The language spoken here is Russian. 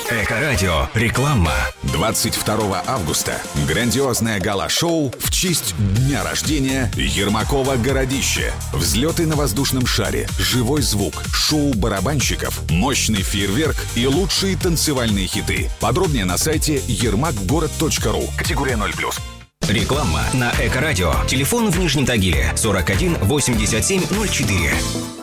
Эко-радио. Реклама. 22 августа. Грандиозное гала-шоу в честь дня рождения Ермакова «Городище». Взлеты на воздушном шаре, живой звук, шоу барабанщиков, мощный фейерверк и лучшие танцевальные хиты. Подробнее на сайте yermakgorod.ru. Категория 0+. Реклама на Эко-радио. Телефон в Нижнем Тагиле 41 87 04.